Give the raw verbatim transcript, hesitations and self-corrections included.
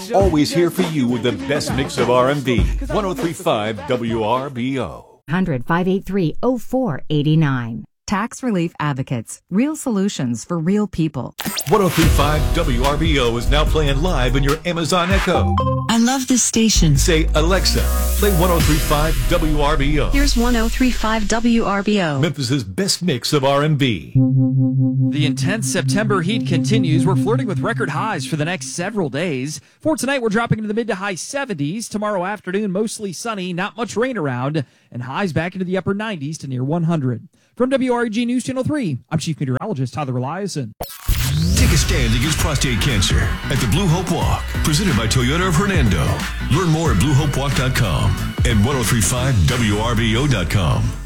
Always here for you with the best mix of R and B. one oh three point five W R B O. one hundred, five eight three, oh four eight nine. Tax Relief Advocates. Real solutions for real people. one oh three point five W R B O is now playing live in your Amazon Echo. I love this station. Say, Alexa, play one oh three point five W R B O. Here's one oh three point five W R B O. Memphis's best mix of R and B. The intense September heat continues. We're flirting with record highs for the next several days. For tonight, we're dropping into the mid to high seventies. Tomorrow afternoon, mostly sunny, not much rain around, and highs back into the upper nineties to near one hundred. From W R E G News Channel three, I'm Chief Meteorologist Tyler Eliason. Take a stand against prostate cancer at the Blue Hope Walk, presented by Toyota of Hernando. Learn more at blue hope walk dot com and one oh three point five W R B O dot com.